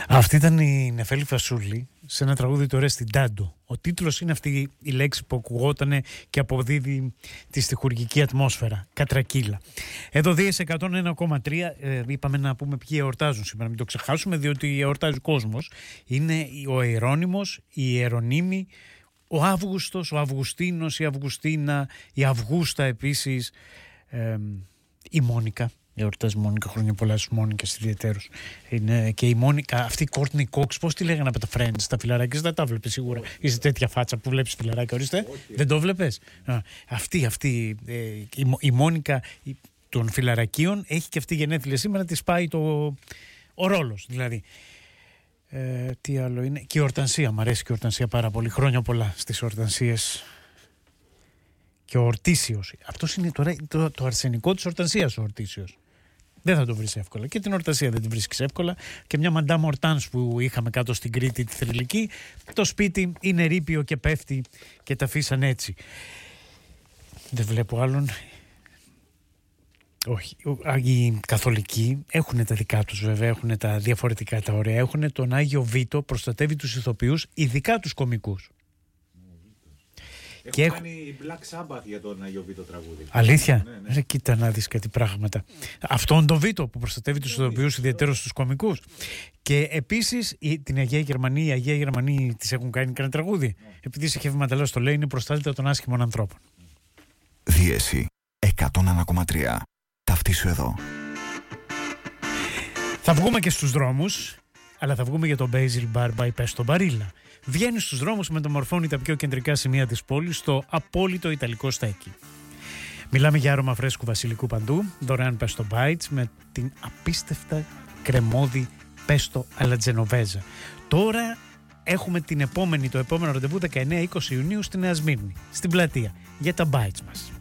Αυτή ήταν η Νεφέλη Φασούλη σε ένα τραγούδι του Ρέστι Ντάντο. Ο τίτλος είναι αυτή η λέξη που ακουγότανε και αποδίδει τη στιχουργική ατμόσφαιρα. Κατρακύλα. Εδώ δίες 101,3. Είπαμε να πούμε ποιοι εορτάζουν σήμερα, μην το ξεχάσουμε, διότι εορτάζει ο κόσμος. Είναι ο Ιερώνυμος, η Ιερονύμη, ο Αύγουστος, ο Αυγουστίνος, η Αυγουστίνα, η Αυγούστα επίσης, η Μόνικα. Εορτάζει Μόνικα, χρόνια πολλά στους Μόνικες ιδιαιτέρως. Είναι και η Μόνικα, αυτή η Κόρτνι Κόξ, πώς τη λέγανε από τα Friends, τα φιλαράκια, δεν τα βλέπεις σίγουρα. Είσαι τέτοια φάτσα που βλέπεις φιλαράκια, ορίστε. Δεν το βλέπεις. Αυτή η Μόνικα των φιλαρακίων έχει και αυτή γενέθλια σήμερα, της πάει ο ρόλος δηλαδή. Τι άλλο είναι, και η Ορτανσία, μου αρέσει και η Ορτανσία πάρα πολύ. Χρόνια πολλά στις Ορτανσίες. Και ο Ορτίσιος. Αυτός είναι το αρσενικό της Ορτανσίας, ο Ορτίσιος. Δεν θα το βρεις εύκολα. Και την Ορτανσία δεν την βρίσκεις εύκολα. Και μια Μαντάμ Ορτάνς που είχαμε κάτω στην Κρήτη, τη Θρυλική, το σπίτι είναι ρήπιο και πέφτει και τα αφήσαν έτσι. Δεν βλέπω άλλον. Όχι. Οι καθολικοί έχουν τα δικά τους βέβαια, έχουν τα διαφορετικά τα ωραία. Έχουν τον Άγιο Βίτο, προστατεύει τους ηθοποιούς, ειδικά τους κωμικούς. Έχω κάνει Black Sabbath για τον Άγιο Βίτο τραγούδι. Αλήθεια? Ναι. Κοίτα να δεις κάτι πράγματα. Αυτόν τον Βίτο που προστατεύει τους ηθοποιούς, ιδιαίτερως τους κωμικούς. Και επίσης την Αγία Γερμανία, οι Αγία Γερμανοί της έχουν κάνει κανένα τραγούδι. Επειδή σε Heavy Metal το λέει, είναι προστάτευτα των άσχημων ανθρώπων. Δίεση 101,3. Ταυτίσου εδώ. Θα βγούμε και στους δρόμους, αλλά θα βγούμε για τον Basil Bar by Pesto Barilla. Βγαίνει στους δρόμους, μεταμορφώνει τα πιο κεντρικά σημεία της πόλης στο απόλυτο ιταλικό στέκι. Μιλάμε για άρωμα φρέσκου βασιλικού παντού, δωρεάν pesto bites με την απίστευτα κρεμώδη pesto alla genovese. Τώρα έχουμε το επόμενο ραντεβού 19-20 Ιουνίου στη Νέα Σμύρνη, στην πλατεία, για τα bites μας.